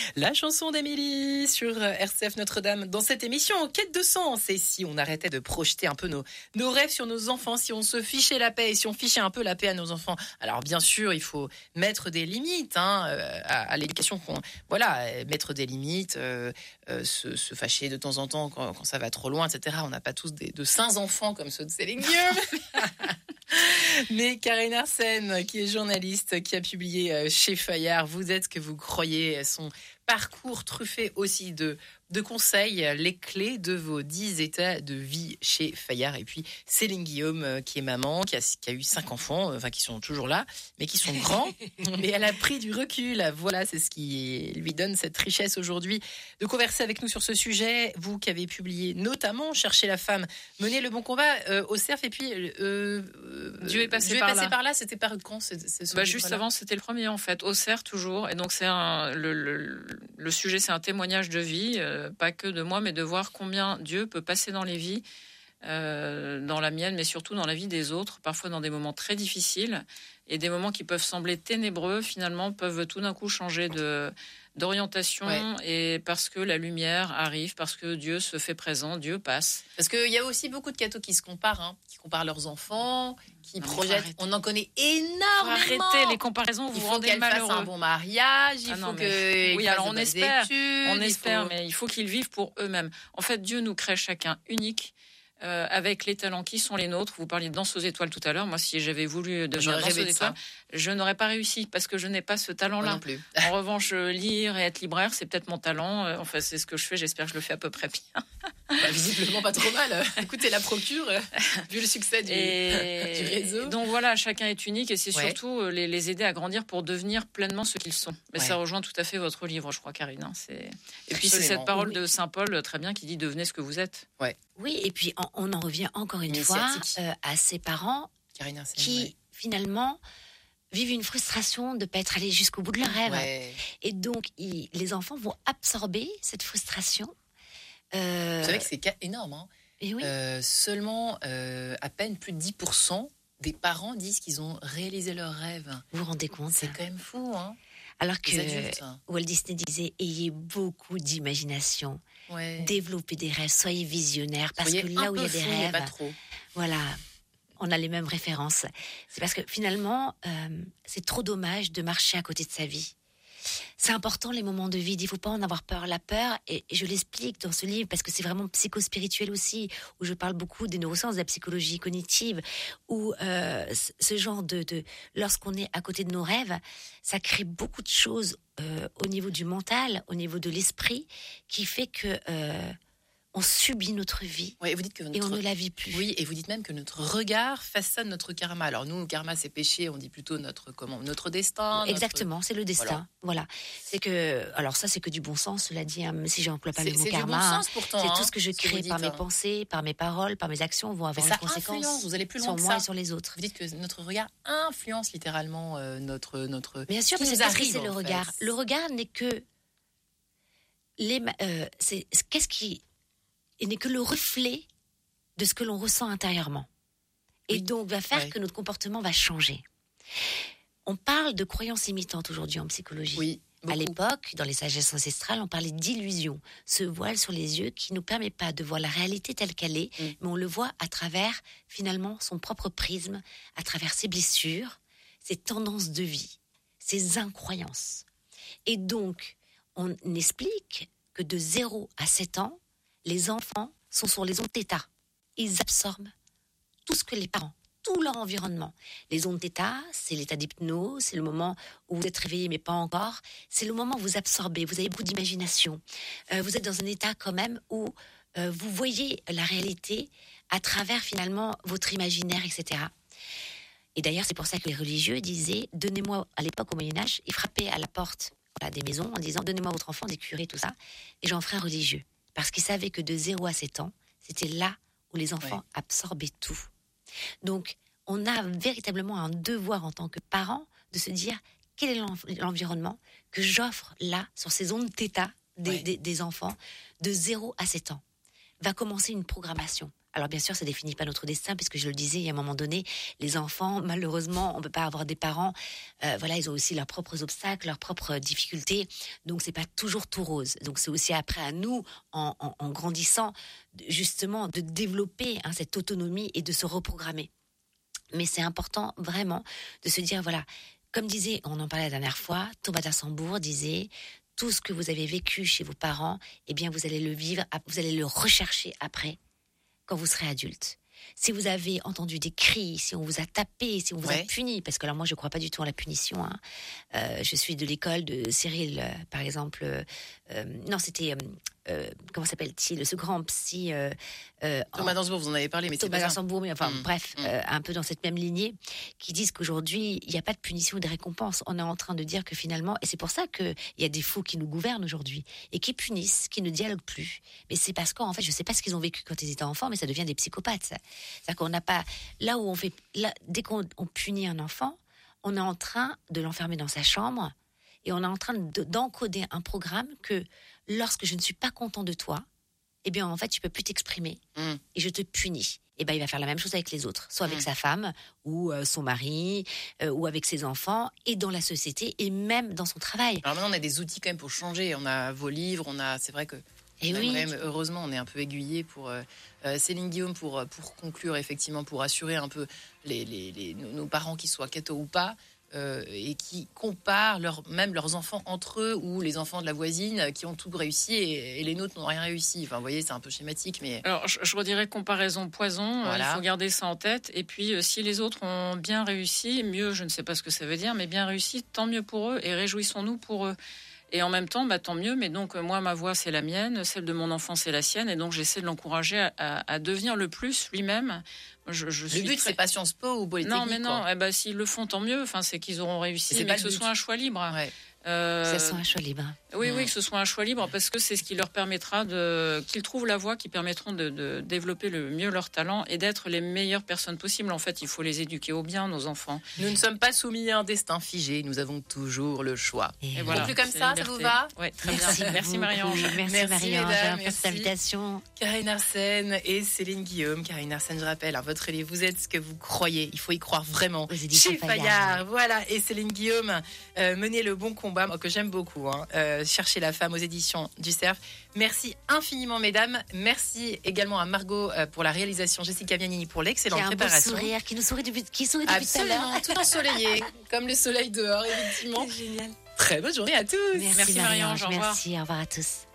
La chanson d'Émilie sur RCF Notre-Dame dans cette émission en quête de sens. Et si on arrêtait de projeter un peu nos rêves sur nos enfants, si on se fichait la paix et si on fichait un peu la paix à nos enfants. Alors bien sûr, il faut mettre des limites à l'éducation. Mettre des limites, se fâcher de temps en temps quand ça va trop loin, etc. On n'a pas tous de saints enfants comme ceux de Céline Guillaume. Mais Karine Arsène, qui est journaliste, qui a publié chez Fayard, vous êtes ce que vous croyez, son parcours truffé aussi de conseils, les clés de vos 10 états de vie chez Fayard. Et puis Céline Guillaume, qui est maman, qui a eu 5 enfants, qui sont toujours là, mais qui sont grands. Mais elle a pris du recul. Voilà, c'est ce qui lui donne cette richesse aujourd'hui de converser avec nous sur ce sujet. Vous qui avez publié notamment Chercher la femme, mener le bon combat au CERF. Et puis Dieu est passé par là. C'était par quand juste avant, c'était le premier en fait, au CERF toujours. Et donc c'est le sujet, c'est un témoignage de vie. Pas que de moi, mais de voir combien Dieu peut passer dans les vies, dans la mienne, mais surtout dans la vie des autres, parfois dans des moments très difficiles, et des moments qui peuvent sembler ténébreux, finalement, peuvent tout d'un coup changer d'orientation, et parce que la lumière arrive, parce que Dieu se fait présent, Dieu passe. Parce qu'il y a aussi beaucoup de cathos qui se comparent, qui comparent leurs enfants, qui projettent. On en connaît énormément. Arrêtez les comparaisons, vous rendez malheureux. Il faut qu'elle fasse un bon mariage, on espère, mais il faut qu'ils vivent pour eux-mêmes. En fait, Dieu nous crée chacun unique, avec les talents qui sont les nôtres. Vous parliez de Danse aux étoiles tout à l'heure. Moi, si j'avais voulu devenir Danse aux étoiles, je n'aurais pas réussi parce que je n'ai pas ce talent-là. Non plus. En revanche, lire et être libraire, c'est peut-être mon talent. C'est ce que je fais. J'espère que je le fais à peu près bien. Visiblement pas trop mal. Écoutez, la procure, vu le succès du réseau. Donc voilà, chacun est unique et c'est surtout les aider à grandir pour devenir pleinement ce qu'ils sont. Mais ça rejoint tout à fait votre livre, je crois, Karine. Et puis c'est cette parole de Saint Paul, très bien, qui dit « Devenez ce que vous êtes ». Oui, et puis on en revient encore une fois à ces parents qui finalement vivent une frustration de ne pas être allés jusqu'au bout de leur rêve. Et donc les enfants vont absorber cette frustration. Vous savez que c'est énorme. Et oui. Seulement à peine plus de 10% des parents disent qu'ils ont réalisé leurs rêves. Vous vous rendez compte? C'est quand même fou, Alors que Walt Disney disait « Ayez beaucoup d'imagination, développez des rêves, soyez visionnaires, parce que là où il y a des rêves, pas trop. Voilà, on a les mêmes références. C'est parce que finalement, c'est trop dommage de marcher à côté de sa vie. C'est important les moments de vide, il ne faut pas en avoir peur. La peur, et je l'explique dans ce livre, parce que c'est vraiment psychospirituel aussi, où je parle beaucoup des neurosciences, de la psychologie cognitive, où ce genre lorsqu'on est à côté de nos rêves, ça crée beaucoup de choses au niveau du mental, au niveau de l'esprit, qui fait que on subit notre vie et vous dites que et on ne la vit plus. Oui, et vous dites même que notre regard façonne notre karma. Alors nous, karma c'est péché, on dit plutôt notre destin. Exactement, c'est le destin. Voilà. C'est que, alors ça c'est que du bon sens, cela dit, même si j'emploie pas le mot karma. C'est du bon sens pourtant. C'est tout ce que je crée par mes pensées, par mes paroles, par mes actions vont avoir une conséquence. Vous allez plus loin sur moi et sur les autres. Vous dites que notre regard influence littéralement notre. Bien sûr, mais c'est parce que c'est le regard. Le regard n'est que il n'est que le reflet de ce que l'on ressent intérieurement. Et donc, va faire que notre comportement va changer. On parle de croyances imitantes aujourd'hui en psychologie. Oui, beaucoup. À l'époque, dans les sagesses ancestrales, on parlait d'illusion. Ce voile sur les yeux qui ne nous permet pas de voir la réalité telle qu'elle est, mais on le voit à travers, finalement, son propre prisme, à travers ses blessures, ses tendances de vie, ses incroyances. Et donc, on explique que de 0 à 7 ans, les enfants sont sur les ondes θ. Ils absorbent tout ce que les parents, tout leur environnement. Les ondes θ, c'est l'état d'hypnose, c'est le moment où vous êtes réveillé mais pas encore. C'est le moment où vous absorbez, vous avez beaucoup d'imagination. Vous êtes dans un état quand même où vous voyez la réalité à travers finalement votre imaginaire, etc. Et d'ailleurs, c'est pour ça que les religieux disaient, donnez-moi, à l'époque au Moyen-Âge, ils frappaient à la porte des maisons en disant, donnez-moi votre enfant, des curés, tout ça, et j'en ferai un religieux. Parce qu'ils savaient que de 0 à 7 ans, c'était là où les enfants absorbaient tout. Donc, on a véritablement un devoir en tant que parents de se dire quel est l'environnement que j'offre là, sur ces ondes θ des enfants, de 0 à 7 ans. Va commencer une programmation. Alors bien sûr, ça définit pas notre destin, puisque je le disais, il y a un moment donné, les enfants, malheureusement, on peut pas avoir des parents. Voilà, ils ont aussi leurs propres obstacles, leurs propres difficultés. Donc c'est pas toujours tout rose. Donc c'est aussi après à nous, en grandissant, justement, de développer cette autonomie et de se reprogrammer. Mais c'est important vraiment de se dire, voilà, comme disait, on en parlait la dernière fois, Thomas d'Assembourg disait, tout ce que vous avez vécu chez vos parents, eh bien vous allez le vivre, vous allez le rechercher après, quand vous serez adulte. Si vous avez entendu des cris, si on vous a tapé, si on vous a puni, parce que là moi je ne crois pas du tout en la punition. Je suis de l'école de Cyril, par exemple. Non, c'était comment s'appelle-t-il, ce grand psy. Thomas d'Assembourg, vous en avez parlé, mais Thomas d'Assembourg, mais enfin bref, un peu dans cette même lignée, qui disent qu'aujourd'hui il n'y a pas de punition ou de récompense. On est en train de dire que finalement, et c'est pour ça qu'il y a des fous qui nous gouvernent aujourd'hui et qui punissent, qui ne dialoguent plus. Mais c'est parce qu'en fait, je ne sais pas ce qu'ils ont vécu quand ils étaient enfants, mais ça devient des psychopathes. C'est-à-dire qu'on n'a pas dès qu'on punit un enfant, on est en train de l'enfermer dans sa chambre et on est en train d'encoder un programme que lorsque je ne suis pas content de toi, eh bien en fait tu peux plus t'exprimer et je te punis. Et ben il va faire la même chose avec les autres, soit avec sa femme ou son mari ou avec ses enfants et dans la société et même dans son travail. Alors maintenant on a des outils quand même pour changer. On a vos livres, c'est vrai que même, heureusement on est un peu aiguillé pour Céline Guillaume pour conclure effectivement, pour assurer un peu nos parents qui soient catho ou pas. Et qui comparent même leurs enfants entre eux ou les enfants de la voisine qui ont tout réussi et les nôtres n'ont rien réussi. Enfin, vous voyez, c'est un peu schématique. Mais... Alors, je redirais comparaison poison. Voilà. Il faut garder ça en tête. Et puis, si les autres ont bien réussi, mieux, je ne sais pas ce que ça veut dire, mais bien réussi, tant mieux pour eux et réjouissons-nous pour eux. Et en même temps, tant mieux. Mais donc, moi, ma voix, c'est la mienne. Celle de mon enfant, c'est la sienne. Et donc, j'essaie de l'encourager à devenir le plus lui-même. Le but, c'est pas Sciences Po ou Polytechnique. Non, mais non. S'ils le font, tant mieux. Enfin, c'est qu'ils auront réussi. Mais que ce soit un choix libre. Ouais. Que ce soit un choix libre. Oui, que ce soit un choix libre, parce que c'est ce qui leur permettra qu'ils trouvent la voie qui permettront de développer le mieux leur talent et d'être les meilleures personnes possibles. En fait, il faut les éduquer au bien, nos enfants. Nous ne sommes pas soumis à un destin figé, nous avons toujours le choix. Et voilà. Plus comme ça vous va? Oui, très bien. Merci Marie-Ange. Merci Marie-Ange pour cette invitation. Karine Arsène et Céline Guillaume. Karine Arsène, je rappelle, votre élève, vous êtes ce que vous croyez. Il faut y croire vraiment. Chez Fayard. Voilà. Et Céline Guillaume, menez le bon combat, que j'aime beaucoup. Chercher la femme aux éditions du Cerf. Merci infiniment, mesdames. Merci également à Margot pour la réalisation, Jessica Vianini pour l'excellente préparation. Beau sourire, qui sourit depuis tout à l'heure. Tout ensoleillé, comme le soleil dehors, effectivement. C'est génial. Très bonne journée à tous. Merci Marie-Ange. Au revoir. Merci, au revoir à tous.